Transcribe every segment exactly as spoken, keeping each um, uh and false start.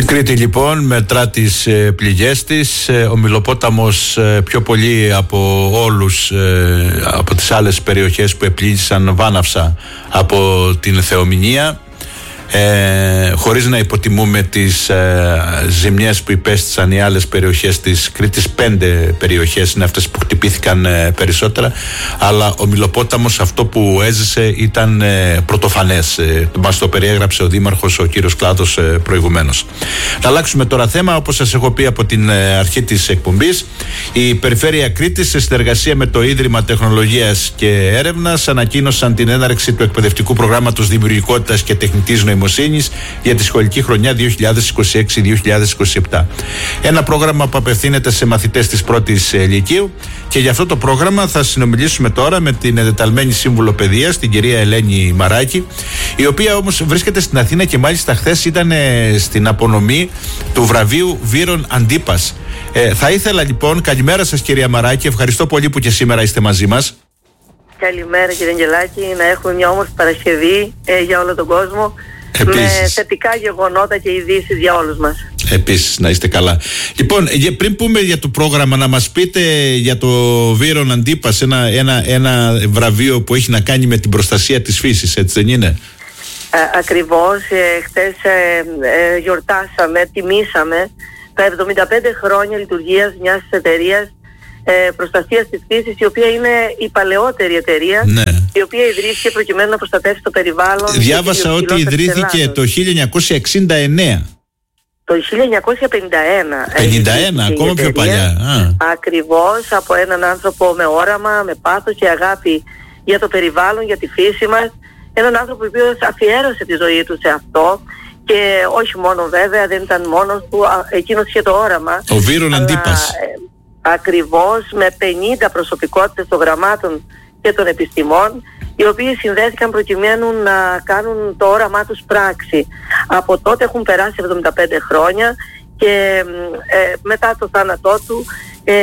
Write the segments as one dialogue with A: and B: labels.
A: Η Κρήτη λοιπόν μετρά τις ε, πληγές της. Ε, ο Μυλοπόταμος ε, πιο πολύ από όλους ε, από τις άλλες περιοχές που επλήγησαν βάναυσα από την θεομηνία. Ε, χωρίς να υποτιμούμε τις ε, ζημιές που υπέστησαν οι άλλες περιοχές της Κρήτης. Πέντε περιοχές είναι αυτές που χτυπήθηκαν ε, περισσότερα, αλλά ο Μυλοπόταμος αυτό που έζησε ήταν ε, πρωτοφανές. ε, μας το περιέγραψε ο Δήμαρχος, ο κύριος Κλάδος, ε, προηγουμένως. Να αλλάξουμε τώρα θέμα. Όπως σας έχω πει από την ε, αρχή της εκπομπής, η Περιφέρεια Κρήτης σε συνεργασία με το Ίδρυμα Τεχνολογίας και Έρευνας ανακοίνωσαν την έναρξη του εκπαιδευτικού προγράμματος δημιουργικότητας και τεχνητής νοημοσύνης για τη σχολική χρονιά δύο χιλιάδες είκοσι έξι δύο χιλιάδες είκοσι επτά. Ένα πρόγραμμα που απευθύνεται σε μαθητές της πρώτης λυκείου, και για αυτό το πρόγραμμα θα συνομιλήσουμε τώρα με την εντεταλμένη σύμβουλο παιδείας, την κυρία Ελένη Μαράκη, η οποία όμως βρίσκεται στην Αθήνα και μάλιστα χθες ήταν στην απονομή του βραβείου Βύρων Αντίπας. Ε, θα ήθελα λοιπόν, καλημέρα σας κυρία Μαράκη, ευχαριστώ πολύ που και σήμερα είστε μαζί μας.
B: Καλημέρα κύριε Αγγελάκη, να έχουμε μια όμορφη Παρασκευή ε, για όλο τον κόσμο. Επίσης, με θετικά γεγονότα και ειδήσεις για όλους μας.
A: Επίσης, να είστε καλά. Λοιπόν, πριν πούμε για το πρόγραμμα, να μας πείτε για το Βύρων Αντίπας, ένα, ένα, ένα βραβείο που έχει να κάνει με την προστασία της φύσης, έτσι δεν είναι?
B: Ε, ακριβώς, ε, χτες ε, ε, γιορτάσαμε, τιμήσαμε τα εβδομήντα πέντε χρόνια λειτουργίας μιας εταιρείας Ε, προστασίας της φύσης, η οποία είναι η παλαιότερη εταιρεία, ναι, η οποία ιδρύθηκε προκειμένου να προστατεύσει το περιβάλλον.
A: Διάβασα ότι ιδρύθηκε το χίλια εννιακόσια εξήντα εννέα.
B: Το χίλια εννιακόσια πενήντα ένα.
A: πενήντα ένα, ακόμα πιο παλιά. Α.
B: Ακριβώς, από έναν άνθρωπο με όραμα, με πάθος και αγάπη για το περιβάλλον, για τη φύση μας. Έναν άνθρωπο ο οποίος αφιέρωσε τη ζωή του σε αυτό. Και όχι μόνο, βέβαια, δεν ήταν μόνος του, εκείνος είχε το όραμα.
A: Ο Βύρων Αντίπας.
B: Ακριβώς, με πενήντα προσωπικότητες των γραμμάτων και των επιστημών, οι οποίοι συνδέθηκαν προκειμένου να κάνουν το όραμά τους πράξη. Από τότε έχουν περάσει εβδομήντα πέντε χρόνια και ε, μετά το θάνατό του ε,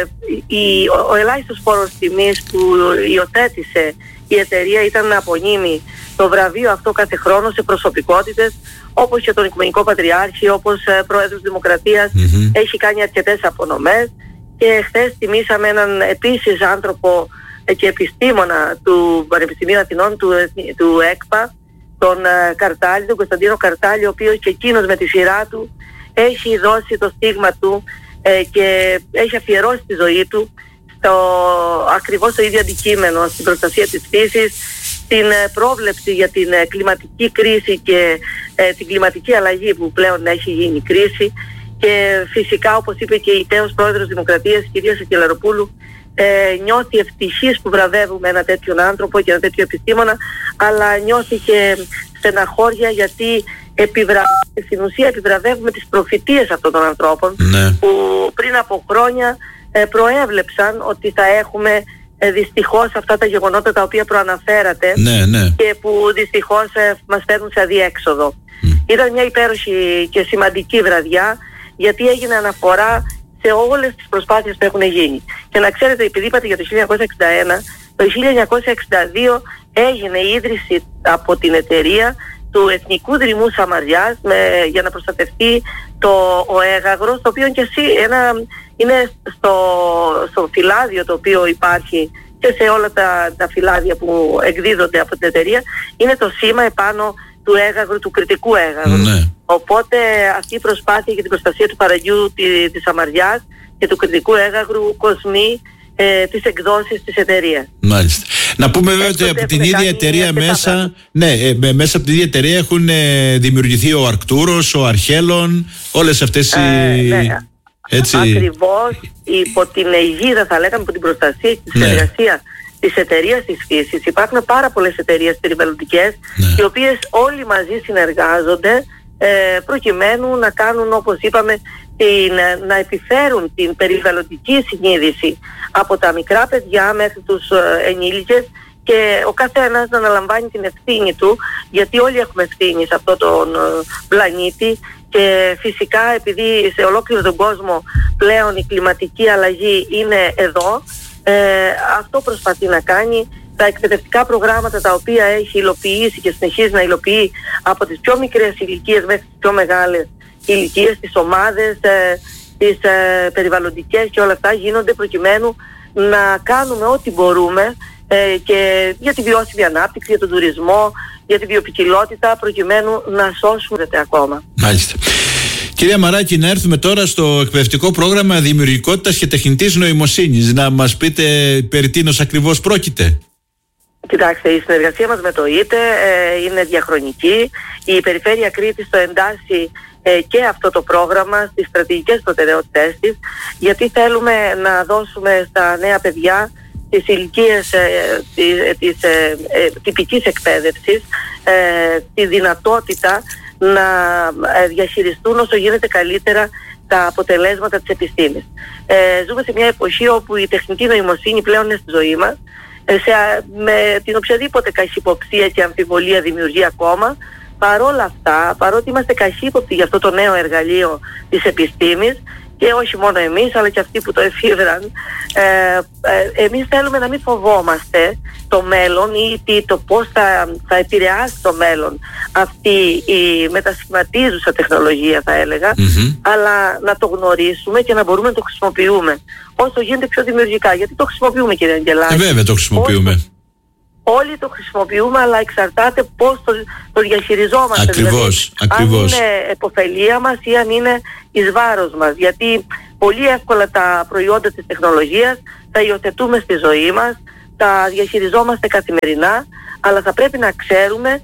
B: η, ο, ο ελάχιστος φόρος τιμής που υιοθέτησε η εταιρεία ήταν να απονείμει το βραβείο αυτό κάθε χρόνο σε προσωπικότητες όπως και τον Οικουμενικό Πατριάρχη, όπως ε, Πρόεδρος Δημοκρατίας, mm-hmm. έχει κάνει αρκετές απονομές. Και χθες τιμήσαμε έναν επίσης άνθρωπο και επιστήμονα του Πανεπιστημίου Αθηνών, του, του ΕΚΠΑ, τον Καρτάλη, τον Κωνσταντίνο Καρτάλη, ο οποίος και εκείνος με τη σειρά του έχει δώσει το στίγμα του ε, και έχει αφιερώσει τη ζωή του στο ακριβώς το ίδιο αντικείμενο, στην προστασία της φύσης, στην πρόβλεψη για την κλιματική κρίση και ε, την κλιματική αλλαγή που πλέον έχει γίνει κρίση. Και φυσικά, όπως είπε και η τέος Πρόεδρος Δημοκρατίας, η κυρία Σακελαροπούλου, ε, νιώθει ευτυχής που βραβεύουμε ένα τέτοιον άνθρωπο και ένα τέτοιο επιστήμονα, αλλά νιώθει και στεναχώρια γιατί επιβρα... στην ουσία επιβραβεύουμε τις προφητείες αυτών των ανθρώπων, ναι, που πριν από χρόνια ε, προέβλεψαν ότι θα έχουμε ε, δυστυχώς αυτά τα γεγονότα τα οποία προαναφέρατε, ναι, ναι, και που δυστυχώς ε, μας φέρνουν σε αδιέξοδο. Mm. Ήταν μια υπέροχη και σημαντική βραδιά, γιατί έγινε αναφορά σε όλες τις προσπάθειες που έχουν γίνει. Και να ξέρετε, επειδή είπατε για το χίλια εννιακόσια εξήντα ένα, το χίλια εννιακόσια εξήντα δύο έγινε η ίδρυση από την εταιρεία του Εθνικού Δρυμού Σαμαριάς με, για να προστατευτεί το, ο έγαγρος, το οποίο και εσύ ένα, είναι στο, στο φυλάδιο το οποίο υπάρχει και σε όλα τα, τα φυλάδια που εκδίδονται από την εταιρεία, είναι το σήμα επάνω του έγαγρου, του κρητικού έγαγρου. Ναι. Οπότε αυτή η προσπάθεια για την προστασία του παραγιού τη, της Σαμαριάς και του κρητικού έγαγρου κοσμεί ε, τις εκδόσεις της εταιρείας.
A: Μάλιστα. Να πούμε βέβαια ότι από την ίδια εταιρεία μέσα, ναι, ε, μέσα από την ίδια εταιρεία έχουν ε, δημιουργηθεί ο Αρκτούρος, ο Αρχέλων, όλες αυτές οι... Ε, ναι. Έτσι...
B: Ακριβώς υπό την αιγίδα, θα λέγαμε, υπό την προστασία και τη συνεργασία, ναι, της εταιρείας της φύσης. Υπάρχουν πάρα πολλές εταιρείες περιβαλλοντικές, ναι, οι οποίες όλοι μαζί συνεργάζονται ε, προκειμένου να κάνουν, όπως είπαμε, την, να επιφέρουν την περιβαλλοντική συνείδηση από τα μικρά παιδιά μέχρι τους ε, ενήλικες, και ο καθένας να αναλαμβάνει την ευθύνη του, γιατί όλοι έχουμε ευθύνη σε αυτόν τον ε, πλανήτη. Και φυσικά, επειδή σε ολόκληρο τον κόσμο πλέον η κλιματική αλλαγή είναι εδώ, ε, αυτό προσπαθεί να κάνει. Τα εκπαιδευτικά προγράμματα τα οποία έχει υλοποιήσει και συνεχίζει να υλοποιεί από τις πιο μικρές ηλικίες μέχρι τις πιο μεγάλες ηλικίες, τις ομάδες, ε, τις ε, περιβαλλοντικές και όλα αυτά γίνονται προκειμένου να κάνουμε ό,τι μπορούμε ε, και για τη βιώσιμη ανάπτυξη, για τον τουρισμό, για τη βιοποικιλότητα, προκειμένου να σώσουμε ακόμα.
A: Μάλιστα. Κυρία Μαράκη, να έρθουμε τώρα στο εκπαιδευτικό πρόγραμμα Δημιουργικότητας και Τεχνητής Νοημοσύνης. Να μας πείτε περί τίνος ακριβώς πρόκειται.
B: Κοιτάξτε, η συνεργασία μας με το ΙΤΕ ε, είναι διαχρονική. Η Περιφέρεια Κρήτης το εντάσσει ε, και αυτό το πρόγραμμα στις στρατηγικές προτεραιότητές της, γιατί θέλουμε να δώσουμε στα νέα παιδιά τις ηλικίες ε, της, της ε, ε, τυπικής εκπαίδευσης ε, τη δυνατότητα να ε, διαχειριστούν όσο γίνεται καλύτερα τα αποτελέσματα της επιστήμης. Ε, ζούμε σε μια εποχή όπου η τεχνητή νοημοσύνη πλέον είναι στη ζωή μας, σε, με την οποιαδήποτε καχυποψία και αμφιβολία δημιουργεί ακόμα. Παρόλα αυτά, παρότι είμαστε καχύποπτοι για αυτό το νέο εργαλείο της επιστήμης, και όχι μόνο εμείς αλλά και αυτοί που το εφήβραν, ε, ε, εμείς θέλουμε να μην φοβόμαστε το μέλλον ή το πώς θα, θα επηρεάσει το μέλλον αυτή η μετασχηματίζουσα τεχνολογία, θα έλεγα, mm-hmm. αλλά να το γνωρίσουμε και να μπορούμε να το χρησιμοποιούμε όσο γίνεται πιο δημιουργικά. Γιατί το χρησιμοποιούμε, κύριε Αγγελάκη.
A: Ε, βέβαια το χρησιμοποιούμε. Όσο...
B: Όλοι το χρησιμοποιούμε, αλλά εξαρτάται πώς το, το διαχειριζόμαστε.
A: Ακριβώς,
B: δηλαδή,
A: ακριβώς.
B: αν είναι επωφελία μας ή αν είναι εις βάρος μας. Γιατί πολύ εύκολα τα προϊόντα της τεχνολογίας τα υιοθετούμε στη ζωή μας, τα διαχειριζόμαστε καθημερινά, αλλά θα πρέπει να ξέρουμε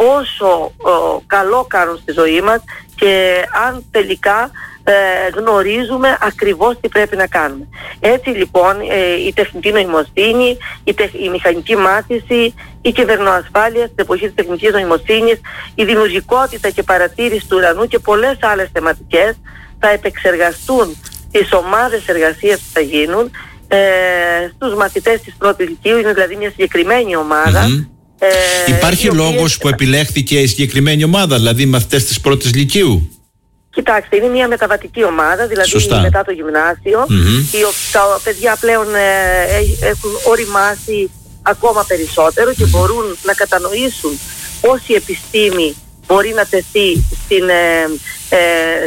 B: πόσο ο, καλό κάνουν στη ζωή μας και αν τελικά ε, γνωρίζουμε ακριβώς τι πρέπει να κάνουμε. Έτσι λοιπόν ε, η τεχνητή νοημοσύνη, η, τεχ, η μηχανική μάθηση, η κυβερνοασφάλεια στην εποχή της τεχνητής νοημοσύνης, η δημιουργικότητα και παρατήρηση του ουρανού και πολλές άλλες θεματικές θα επεξεργαστούν στις ομάδες εργασίας που θα γίνουν ε, στους μαθητές της πρώτης λυκείου. Είναι δηλαδή μια συγκεκριμένη ομάδα.
A: Mm-hmm. Ε, Υπάρχει λόγος οποίες... που επιλέχθηκε η συγκεκριμένη ομάδα, δηλαδή οι μαθητές της πρώτης λυκείου?
B: Κοιτάξτε, είναι μια μεταβατική ομάδα, δηλαδή Σωστά. μετά το γυμνάσιο. Mm-hmm. Οι, τα παιδιά πλέον ε, έχουν οριμάσει ακόμα περισσότερο και μπορούν να κατανοήσουν πώς η επιστήμη μπορεί να τεθεί στην, ε, ε,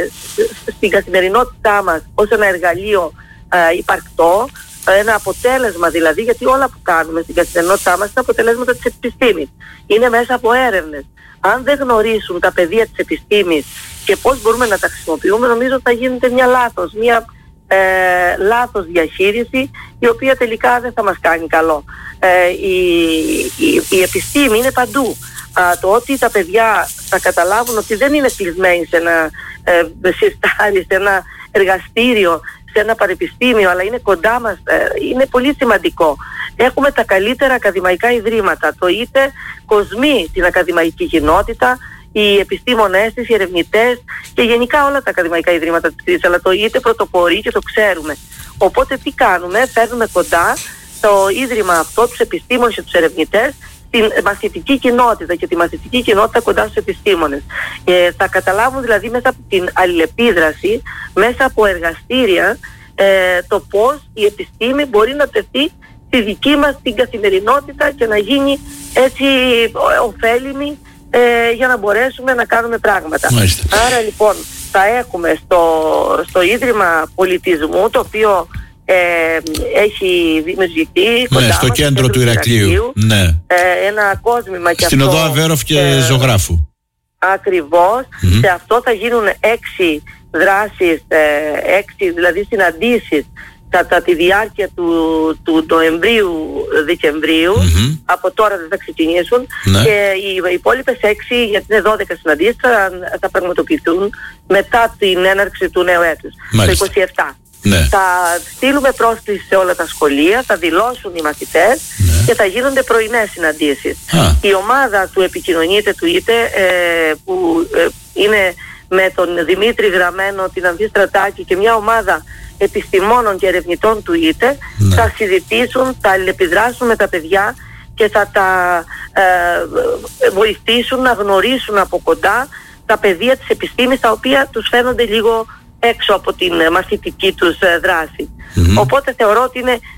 B: στην καθημερινότητά μας ως ένα εργαλείο ε, υπαρκτό, ένα αποτέλεσμα δηλαδή, γιατί όλα που κάνουμε στην καθημερινότητά μας είναι αποτελέσματα της επιστήμης. Είναι μέσα από έρευνες. Αν δεν γνωρίσουν τα πεδία της επιστήμης και πώς μπορούμε να τα χρησιμοποιούμε, νομίζω θα γίνεται μια λάθος, μια ε, λάθος διαχείριση, η οποία τελικά δεν θα μας κάνει καλό. Ε, η, η, η επιστήμη είναι παντού. Α, το ότι τα παιδιά θα καταλάβουν ότι δεν είναι κλεισμένοι σε ένα ε, συστάρι, σε ένα εργαστήριο, σε ένα πανεπιστήμιο, αλλά είναι κοντά μας, ε, είναι πολύ σημαντικό. Έχουμε τα καλύτερα ακαδημαϊκά ιδρύματα. Το ΙΤΕ κοσμεί την ακαδημαϊκή κοινότητα, οι επιστήμονές της, οι ερευνητές και γενικά όλα τα ακαδημαϊκά ιδρύματα της Κρήτης, αλλά το ΙΤΕ πρωτοπορεί και το ξέρουμε. Οπότε τι κάνουμε? Φέρνουμε κοντά το ίδρυμα αυτό, τους επιστήμονες και τους ερευνητές, την μαθητική κοινότητα και τη μαθητική κοινότητα κοντά στους επιστήμονες. Ε, θα καταλάβουν δηλαδή μέσα από την αλληλεπίδραση, μέσα από εργαστήρια, ε, το πώς η επιστήμη μπορεί να τεθεί στη δική μας την καθημερινότητα και να γίνει έτσι ωφέλιμη ε, για να μπορέσουμε να κάνουμε πράγματα.
A: Μάλιστα.
B: Άρα λοιπόν θα έχουμε στο, στο Ίδρυμα Πολιτισμού, το οποίο Ε, έχει δημιουργηθεί
A: ναι, στο κέντρο του Ηρακλείου, ναι.
B: ε, ένα κόσμημα και
A: στην
B: αυτό,
A: οδό Αβέροφ και ε, Ζωγράφου.
B: Ακριβώς.
A: Mm-hmm.
B: Σε αυτό θα γίνουν έξι δράσεις, ε, έξι δηλαδή συναντήσεις κατά τη διάρκεια του, του Νοεμβρίου-Δεκεμβρίου. Mm-hmm. Από τώρα δεν θα ξεκινήσουν. Ναι. Και οι υπόλοιπες έξι, γιατί είναι δώδεκα συναντήσεις, θα, θα πραγματοποιηθούν μετά την έναρξη του νέου έτους, το είκοσι επτά.
A: Ναι.
B: Θα στείλουμε πρόσκληση σε όλα τα σχολεία, θα δηλώσουν οι μαθητές, ναι. και θα γίνονται πρωινές συναντήσεις. Α. Η ομάδα του επικοινωνείται του ΙΤΕ, ε, που ε, είναι με τον Δημήτρη Γραμμένο, την Ανθή Στρατάκη και μια ομάδα επιστημόνων και ερευνητών του ΙΤΕ, ναι. θα συζητήσουν, θα αλληλεπιδράσουν με τα παιδιά και θα τα ε, βοηθήσουν να γνωρίσουν από κοντά τα πεδία της επιστήμης, τα οποία τους φαίνονται λίγο έξω από την μαθητική τους δράση. Mm-hmm. Οπότε θεωρώ ότι είναι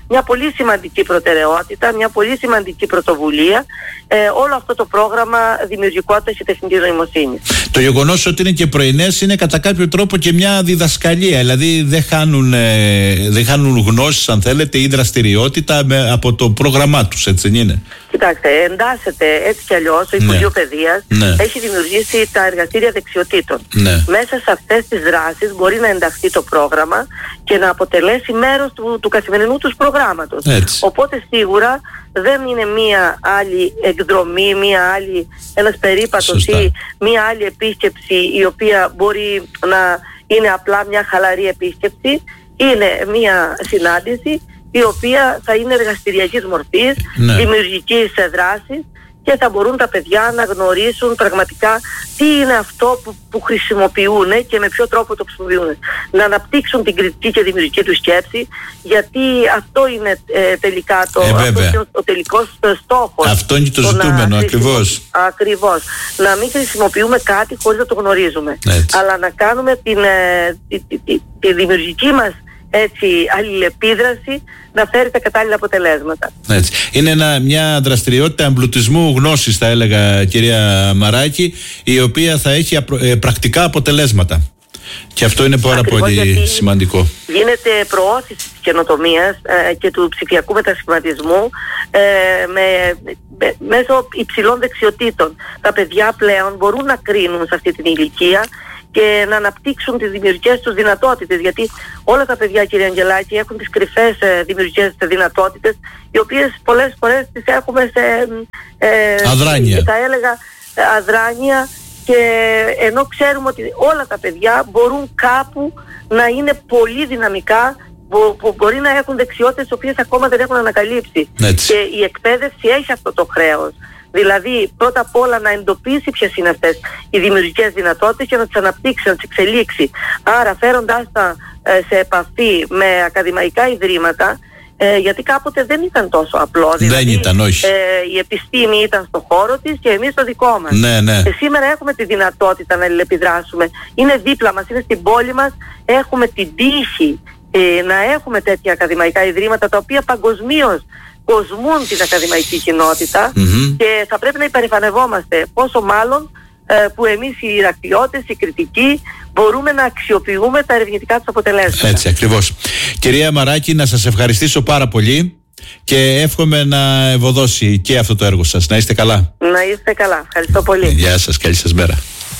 B: μια πολύ σημαντική προτεραιότητα, μια πολύ σημαντική πρωτοβουλία, ε, όλο αυτό το πρόγραμμα δημιουργικότητας και τεχνητής νοημοσύνης.
A: Το γεγονός ότι είναι και πρωινές είναι κατά κάποιο τρόπο και μια διδασκαλία, δηλαδή δεν χάνουν, ε, δεν χάνουν γνώσεις, αν θέλετε, ή δραστηριότητα με, από το πρόγραμμά τους, έτσι δεν είναι?
B: Κοιτάξτε, εντάσσεται έτσι κι αλλιώς το Υπουργείο ναι. Παιδείας ναι. έχει δημιουργήσει τα εργαστήρια δεξιοτήτων. Ναι. Μέσα σε αυτές τις δράσεις μπορεί να ενταχθεί το πρόγραμμα και να αποτελέσει μέρος του, του καθημερινού τους προγράμματος. Έτσι. Οπότε σίγουρα δεν είναι μία άλλη εκδρομή, μία άλλη, ένας περίπατος Σωστά. ή μία άλλη επίσκεψη η οποία μπορεί να είναι απλά μια χαλαρή επίσκεψη. Είναι μία συνάντηση η οποία θα είναι εργαστηριακής μορφής, ναι. δημιουργικής δράσης, και θα μπορούν τα παιδιά να γνωρίσουν πραγματικά τι είναι αυτό που, που χρησιμοποιούν και με ποιο τρόπο το χρησιμοποιούν. Να αναπτύξουν την κριτική και δημιουργική του σκέψη, γιατί αυτό είναι ε, τελικά το,
A: ε,
B: αυτός είναι ο, ο τελικός στόχος.
A: Αυτό είναι το, το ζητούμενο, ακριβώς.
B: Ακριβώς. Να μην χρησιμοποιούμε κάτι χωρίς να το γνωρίζουμε. Έτσι. Αλλά να κάνουμε την, ε, τη, τη, τη, τη δημιουργική μας έτσι, αλληλεπίδραση να φέρει τα κατάλληλα αποτελέσματα.
A: Έτσι. Είναι ένα, μια δραστηριότητα εμπλουτισμού γνώσης, θα έλεγα, κυρία Μαράκη, η οποία θα έχει απρο, ε, πρακτικά αποτελέσματα. Και αυτό είναι πάρα Ακριβώς πολύ σημαντικό.
B: Γίνεται προώθηση της καινοτομίας ε, και του ψηφιακού μετασχηματισμού ε, με, με, μέσω υψηλών δεξιοτήτων. Τα παιδιά πλέον μπορούν να κρίνουν σε αυτή την ηλικία και να αναπτύξουν τις δημιουργικές τους δυνατότητες, γιατί όλα τα παιδιά, κύριε Αγγελάκη, έχουν τις κρυφές ε, δημιουργικές δυνατότητες, οι οποίες πολλές φορές τις έχουμε σε ε,
A: αδράνεια.
B: Θα έλεγα ε, αδράνεια, και ενώ ξέρουμε ότι όλα τα παιδιά μπορούν κάπου να είναι πολύ δυναμικά, που μπορεί να έχουν δεξιότητες τις οποίες ακόμα δεν έχουν ανακαλύψει. Έτσι. Και η εκπαίδευση έχει αυτό το χρέος. Δηλαδή, πρώτα απ' όλα να εντοπίσει ποιες είναι αυτές οι δημιουργικές δυνατότητες και να τις αναπτύξει, να τις εξελίξει. Άρα, φέροντάς τα ε, σε επαφή με ακαδημαϊκά ιδρύματα, ε, γιατί κάποτε δεν ήταν τόσο απλό. Δηλαδή,
A: δεν ήταν, όχι.
B: Ε, η επιστήμη ήταν στο χώρο της και εμείς στο δικό μας.
A: Ναι, ναι.
B: Και σήμερα έχουμε τη δυνατότητα να αλληλεπιδράσουμε. Είναι δίπλα μας, είναι στην πόλη μας. Έχουμε την τύχη ε, να έχουμε τέτοια ακαδημαϊκά ιδρύματα, τα οποία παγκοσμίως κοσμούν την ακαδημαϊκή κοινότητα, mm-hmm. και θα πρέπει να υπερηφανευόμαστε, πόσο μάλλον ε, που εμείς οι ηρακλειώτες, οι κριτικοί, μπορούμε να αξιοποιούμε τα ερευνητικά τους αποτελέσματα.
A: Έτσι ακριβώς. Κυρία Μαράκη, να σας ευχαριστήσω πάρα πολύ και εύχομαι να ευωδώσει και αυτό το έργο σας. Να είστε καλά.
B: Να είστε καλά. Ευχαριστώ πολύ.
A: Γεια σας. Καλή σας μέρα.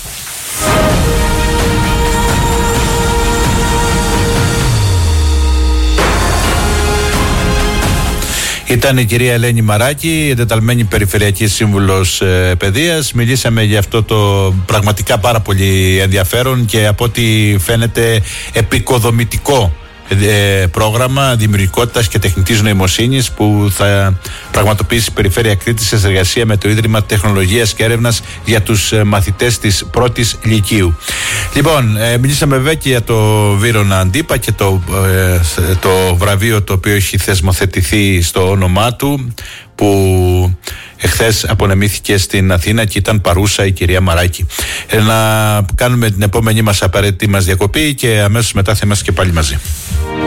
A: Ήταν η κυρία Ελένη Μαράκη, εντεταλμένη περιφερειακή σύμβουλος ε, παιδείας. Μιλήσαμε για αυτό το πραγματικά πάρα πολύ ενδιαφέρον και από ό,τι φαίνεται επικοδομητικό ε, πρόγραμμα δημιουργικότητας και τεχνητής νοημοσύνης που θα πραγματοποιήσει η Περιφέρεια Κρήτης σε συνεργασία με το Ίδρυμα Τεχνολογίας και Έρευνας για τους ε, μαθητές της πρώτης λυκείου. Λοιπόν, ε, μιλήσαμε βέβαια και για το Βύρωνα Αντίπα και το, ε, το βραβείο το οποίο έχει θεσμοθετηθεί στο όνομά του, που εχθές απονεμήθηκε στην Αθήνα και ήταν παρούσα η κυρία Μαράκη. Ε, να κάνουμε την επόμενη μας απαραίτητη μας διακοπή και αμέσως μετά θα είμαστε και πάλι μαζί.